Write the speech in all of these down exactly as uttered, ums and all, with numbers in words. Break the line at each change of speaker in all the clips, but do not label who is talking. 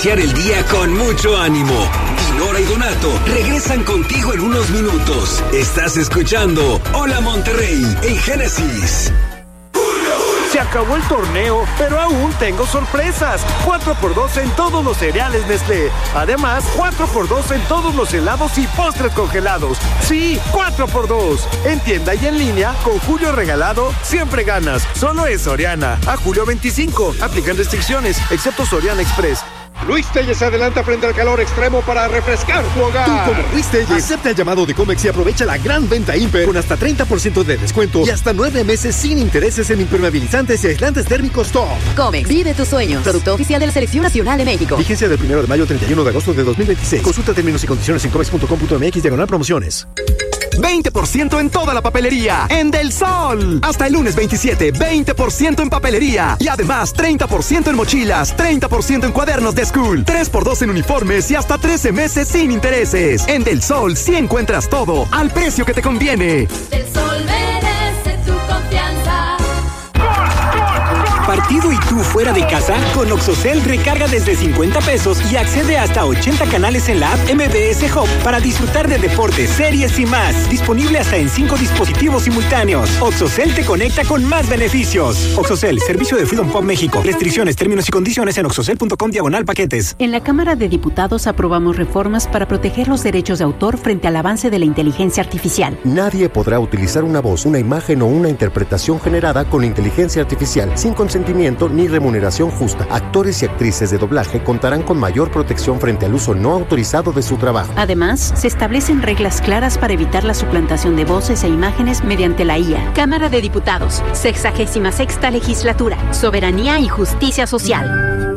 iniciar el día con mucho ánimo. Dinora y Donato regresan contigo en unos minutos. Estás escuchando Hola Monterrey en Génesis.
Se acabó el torneo, pero aún tengo sorpresas. cuatro por dos en todos los cereales Nestlé. Además, cuatro por dos en todos los helados y postres congelados. Sí, cuatro por dos. En tienda y en línea, con Julio Regalado, siempre ganas. Solo es Soriana. A julio veinticinco. Aplican restricciones, excepto Soriana Express.
Luis Telles se adelanta frente al calor extremo para refrescar tu hogar.
Tú como Luis Telles, acepta el llamado de Comex y aprovecha la gran venta Imper con hasta treinta por ciento de descuento y hasta nueve meses sin intereses en impermeabilizantes y aislantes térmicos Top.
Comex, vive tus sueños. Producto oficial de la Selección Nacional de México.
Vigencia del primero de mayo al treinta y uno de agosto de dos mil veintiséis. Consulta términos y condiciones en comex punto com punto m x diagonal promociones.
veinte por ciento en toda la papelería en Del Sol. Hasta el lunes veintisiete, veinte por ciento en papelería. Y además treinta por ciento en mochilas, treinta por ciento en cuadernos de school, tres por dos en uniformes y hasta trece meses sin intereses. En Del Sol sí encuentras todo al precio que te conviene.
Del Sol merece tu confianza.
Partido y tú fuera de casa, con Oxocel recarga desde cincuenta pesos y accede hasta ochenta canales en la app M B S Hub para disfrutar de deportes, series y más. Disponible hasta en cinco dispositivos simultáneos. Oxocel te conecta con más beneficios. Oxocel, servicio de Freedom Pop México. Restricciones, términos y condiciones en oxocel punto com diagonal paquetes.
En la Cámara de Diputados aprobamos reformas para proteger los derechos de autor frente al avance de la inteligencia artificial.
Nadie podrá utilizar una voz, una imagen o una interpretación generada con inteligencia artificial sin consentimiento ni remuneración justa. Actores y actrices de doblaje contarán con mayor protección frente al uso no autorizado de su trabajo.
Además, se establecen reglas claras para evitar la suplantación de voces e imágenes mediante la I A.
Cámara de Diputados, sexagésima sexta legislatura, soberanía y justicia social.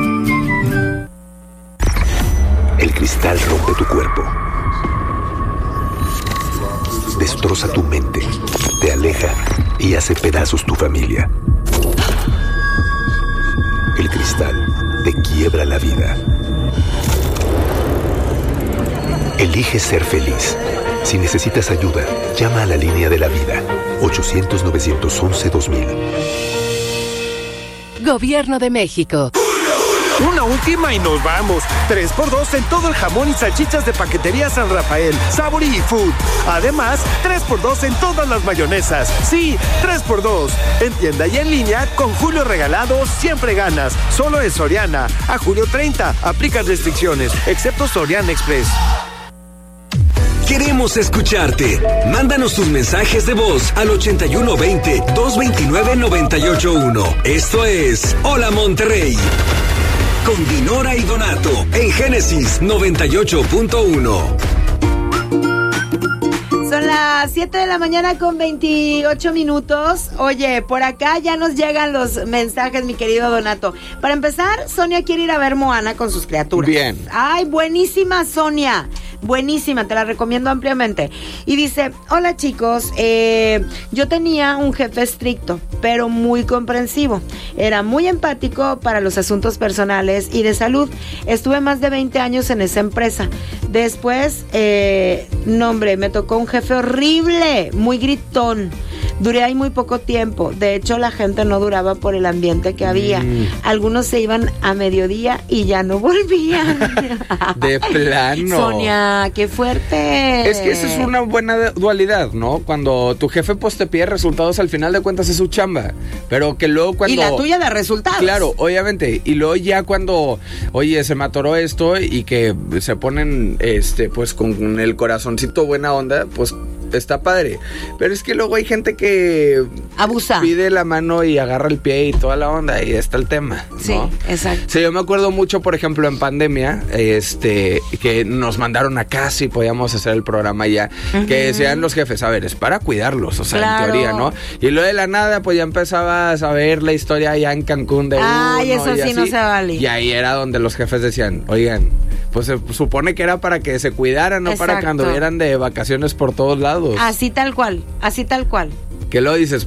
El cristal rompe tu cuerpo, destroza tu mente, te aleja y hace pedazos tu familia. El cristal te quiebra la vida. Elige ser feliz. Si necesitas ayuda, llama a la línea de la vida. ochocientos, novecientos once, dos mil.
Gobierno de México.
Una última y nos vamos. tres por dos en todo el jamón y salchichas de Paquetería San Rafael, Sabori y Food. Además, tres por dos en todas las mayonesas. Sí, tres por dos. En tienda y en línea, con Julio Regalado, siempre ganas. Solo en Soriana. A julio treinta. Aplican restricciones, excepto Soriana Express.
Queremos escucharte. Mándanos tus mensajes de voz al ochenta y uno veinte, doscientos veintinueve, noventa y ocho uno. Esto es Hola Monterrey. Con Dinora y Donato en Génesis noventa y ocho punto uno.
Son las siete de la mañana con veintiocho minutos. Oye, por acá ya nos llegan los mensajes, mi querido Donato. Para empezar, Sonia quiere ir a ver Moana con sus criaturas.
Bien.
Ay, buenísima, Sonia. Buenísima, te la recomiendo ampliamente. Y dice, hola chicos, eh, yo tenía un jefe estricto, pero muy comprensivo. Era muy empático para los asuntos personales y de salud. Estuve más de veinte años en esa empresa. Después, eh, no hombre, me tocó un jefe horrible, muy gritón. Duré ahí muy poco tiempo. De hecho, la gente no duraba por el ambiente que había. Mm. Algunos se iban a mediodía y ya no volvían.
De plano.
Sonia, qué fuerte.
Es que esa es una buena dualidad, ¿no? Cuando tu jefe pues te pide resultados, al final de cuentas es su chamba. Pero que luego cuando...
Y la tuya da resultados.
Claro, obviamente. Y luego ya cuando, oye, se me atoró esto y que se ponen, este, pues con el corazoncito buena onda, pues está padre. Pero es que luego hay gente que
abusa,
pide la mano y agarra el pie y toda la onda, y está el tema, ¿no?
Sí, exacto.
Sí, yo me acuerdo mucho, por ejemplo, en pandemia, este, que nos mandaron a casa y podíamos hacer el programa ya, uh-huh. que decían los jefes, a ver, es para cuidarlos, o sea, claro. en teoría, ¿no? Y luego de la nada, pues ya empezabas a ver la historia allá en Cancún de
Ay, uno, eso sí así, no se vale.
Y ahí era donde los jefes decían, oigan, pues se supone que era para que se cuidaran, no Exacto. para que anduvieran de vacaciones por todos lados.
Así tal cual, así tal cual.
Que luego dices,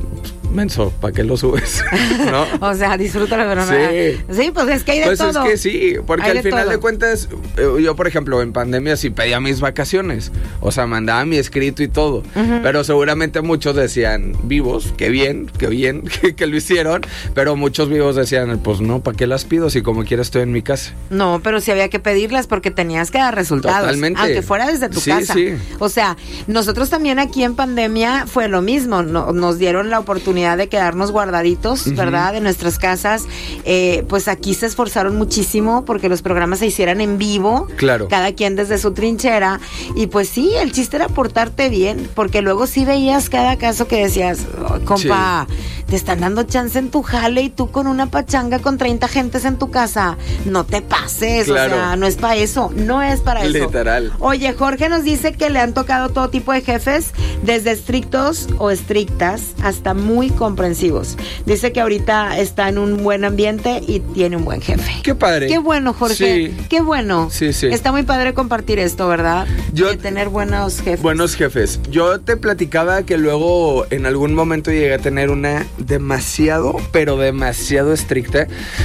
menso, ¿para qué lo subes? ¿No?
O sea, disfrútalo, pero no.
Sí.
Sí, pues es que hay de
pues
todo.
Pues es que sí, porque
hay
al
de
final
todo.
de cuentas, yo, por ejemplo, en pandemia sí pedía mis vacaciones. O sea, mandaba mi escrito y todo. Uh-huh. Pero seguramente muchos decían, vivos, qué bien, qué bien que, que lo hicieron. Pero muchos vivos decían, pues no, ¿para qué las pido si como quiera estoy en mi casa?
No, pero sí había que pedirlas porque tenías que dar resultados.
Totalmente.
Aunque fuera desde tu
sí,
casa.
Sí.
O sea, nosotros también aquí en pandemia fue lo mismo. No, nos dieron la oportunidad de quedarnos guardaditos, uh-huh. ¿verdad? De nuestras casas. Eh, pues aquí se esforzaron muchísimo porque los programas se hicieran en vivo.
Claro.
Cada quien desde su trinchera. Y pues sí, el chiste era portarte bien. Porque luego sí veías cada caso que decías, oh, compa, sí. te están dando chance en tu jale y tú con una pachanga con treinta gentes en tu casa. No te pases.
Claro.
O sea, no es para eso. No es para eso.
Literal.
Oye, Jorge nos dice que le han tocado todo tipo de jefes, desde estrictos o estrictas hasta muy comprensivos. Dice que ahorita está en un buen ambiente y tiene un buen jefe.
Qué padre.
Qué bueno, Jorge.
Sí.
Qué bueno.
Sí, sí.
Está muy padre compartir esto, ¿verdad?
Yo,
de tener buenos jefes.
Buenos jefes. Yo te platicaba que luego en algún momento llegué a tener una demasiado, pero demasiado estricta.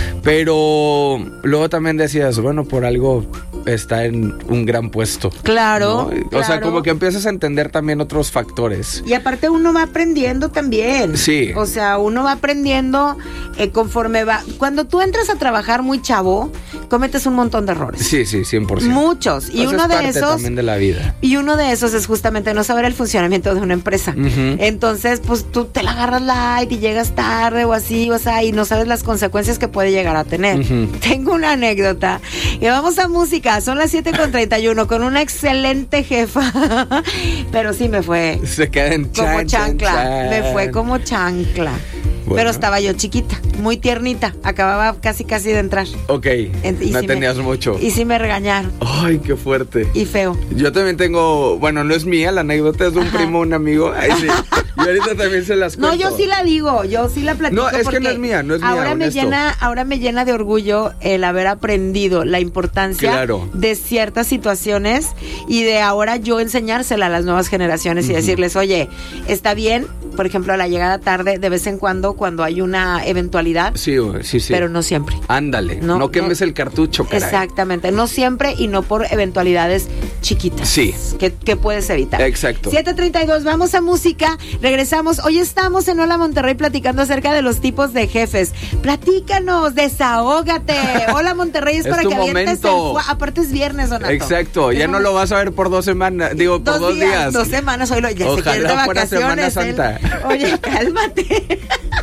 Pero luego también decías, bueno, por algo está en un gran puesto.
Claro,
¿no?
claro.
O sea, como que empiezas a entender también otros factores.
Y aparte uno va aprendiendo también.
Sí.
O sea, uno va aprendiendo eh, conforme va. Cuando tú entras a trabajar muy chavo, cometes un montón de errores.
Sí, sí, cien por ciento.
Muchos. Y
pues
uno
es
de
parte
esos.
también de la vida.
Y uno de esos es justamente no saber el funcionamiento de una empresa.
Uh-huh.
Entonces, pues tú te la agarras light y llegas tarde o así, o sea, y no sabes las consecuencias que puede llegar a tener.
Uh-huh.
Tengo una anécdota. Y vamos a música. Son las siete con treinta y uno con una excelente jefa. Pero sí me fue.
Se queda en
como
chan,
chancla.
chan, chan.
Me fue como chancla. Bueno. Pero estaba yo chiquita, muy tiernita. Acababa casi casi de entrar.
Ok,
en,
no
sí
tenías
me,
mucho.
Y sí me regañaron.
Ay, qué fuerte.
Y feo.
Yo también tengo, bueno, no es mía, la anécdota es de un Ajá. primo, un amigo. Ay, sí. Y ahorita también se las cuento.
No, yo sí la digo, yo sí la platico.
No, es que no es mía, no es mía,
ahora me llena, ahora me llena de orgullo el haber aprendido la importancia
claro.
de ciertas situaciones y de ahora yo enseñársela a las nuevas generaciones uh-huh. y decirles, oye, está bien, por ejemplo, a la llegada tarde de vez en cuando, cuando hay una eventualidad.
Sí, sí, sí.
Pero no siempre.
Ándale, no, no quemes no, el cartucho, caray.
Exactamente, no siempre y no por eventualidades chiquitas.
Sí.
Que, que puedes evitar.
Exacto.
siete treinta y dos, vamos a música, regresamos. Hoy estamos en Hola Monterrey platicando acerca de los tipos de jefes. Platícanos, desahógate. Hola Monterrey es, es para que avientes el fu- aparte es viernes, Donato.
Exacto, ya no lo vas a ver por dos semanas, digo, por dos, dos días, días.
Dos semanas, hoy lo, ya
Ojalá
se quiere de vacaciones.
Semana Santa.
Él. Oye, cálmate.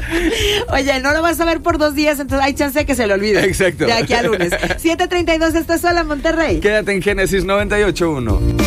Oye, no lo vas a ver por dos días, entonces hay chance de que se le olvide.
Exacto.
De aquí a lunes. siete treinta y dos, esto es Hola Monterrey.
Quédate en Génesis noventa y ocho punto uno.